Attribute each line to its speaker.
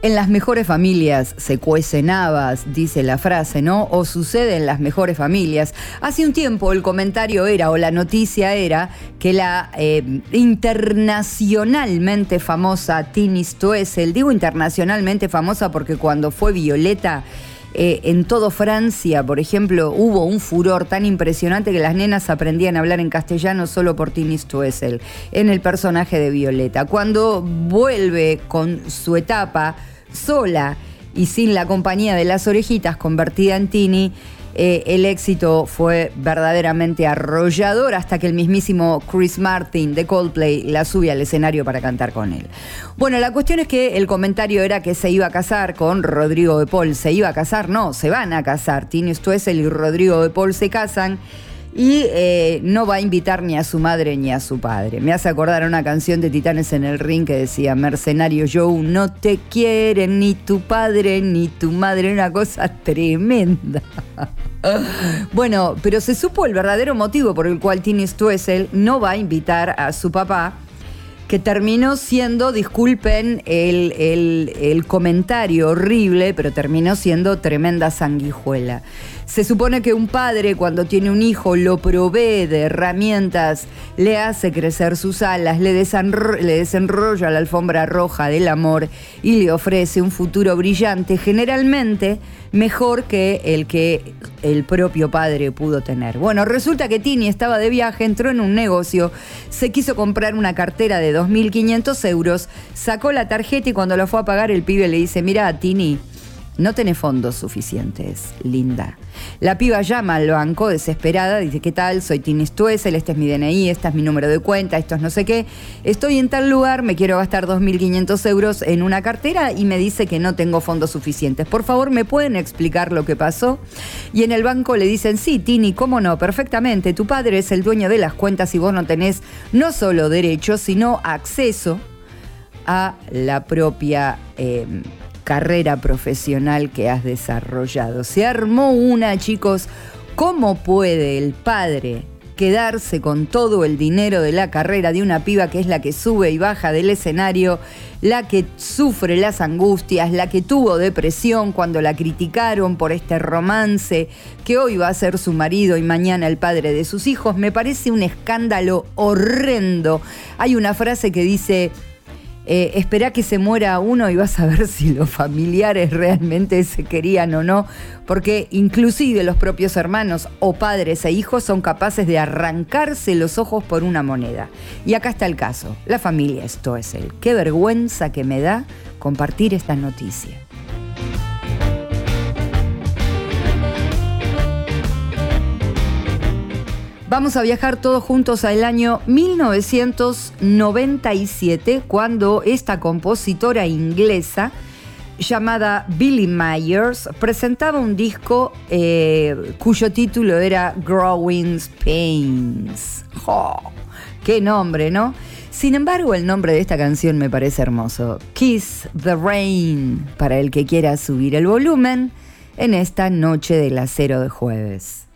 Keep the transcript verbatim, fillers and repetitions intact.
Speaker 1: En las mejores familias se cuecen habas, dice la frase, ¿no? O sucede en las mejores familias. Hace un tiempo el comentario era, o la noticia era, que la eh, internacionalmente famosa Tini Stoessel, digo internacionalmente famosa porque cuando fue Violeta, Eh, en todo Francia, por ejemplo, hubo un furor tan impresionante que las nenas aprendían a hablar en castellano solo por Tini Stoessel, en el personaje de Violeta. Cuando vuelve con su etapa sola y sin la compañía de las orejitas, convertida en Tini, eh, el éxito fue verdaderamente arrollador hasta que el mismísimo Chris Martin de Coldplay la sube al escenario para cantar con él. Bueno, la cuestión es que el comentario era que se iba a casar con Rodrigo de Paul. ¿Se iba a casar? No, se van a casar. Tini Stoessel y Rodrigo de Paul se casan y eh, no va a invitar ni a su madre ni a su padre. Me hace acordar a una canción de Titanes en el Ring que decía: Mercenario Joe, no te quieren ni tu padre ni tu madre. Una cosa tremenda. Bueno, pero se supo el verdadero motivo por el cual Tini Stoessel no va a invitar a su papá, que terminó siendo, disculpen el, el, el comentario horrible, pero terminó siendo tremenda sanguijuela. Se supone que un padre, cuando tiene un hijo, lo provee de herramientas, le hace crecer sus alas, le, desenro- le desenrolla la alfombra roja del amor y le ofrece un futuro brillante, generalmente mejor que el que el propio padre pudo tener. Bueno, resulta que Tini estaba de viaje, entró en un negocio, se quiso comprar una cartera de dos mil quinientos euros, sacó la tarjeta y cuando la fue a pagar el pibe le dice: mirá, Tini, no tenés fondos suficientes, linda. La piba llama al banco desesperada, dice: ¿qué tal? Soy Tini Stoessel, este es mi D N I, este es mi número de cuenta, esto es no sé qué. Estoy en tal lugar, me quiero gastar dos mil quinientos euros en una cartera y me dice que no tengo fondos suficientes. Por favor, ¿me pueden explicar lo que pasó? Y en el banco le dicen: sí, Tini, cómo no, perfectamente. Tu padre es el dueño de las cuentas y vos no tenés no solo derecho, sino acceso a la propia Eh, carrera profesional que has desarrollado. Se armó una, chicos. ¿Cómo puede el padre quedarse con todo el dinero de la carrera de una piba que es la que sube y baja del escenario, la que sufre las angustias, la que tuvo depresión cuando la criticaron por este romance, que hoy va a ser su marido y mañana el padre de sus hijos? Me parece un escándalo horrendo. Hay una frase que dice: Eh, esperá que se muera uno y vas a ver si los familiares realmente se querían o no, porque inclusive los propios hermanos o padres e hijos son capaces de arrancarse los ojos por una moneda. Y acá está el caso, la familia Stoessel. Qué vergüenza que me da compartir esta noticia. Vamos a viajar todos juntos al año mil novecientos noventa y siete, cuando esta compositora inglesa llamada Billie Myers presentaba un disco eh, cuyo título era Growing Pains. ¡Oh! ¡Qué nombre!, ¿no? Sin embargo, el nombre de esta canción me parece hermoso. Kiss the Rain, para el que quiera subir el volumen en esta noche del acero de jueves.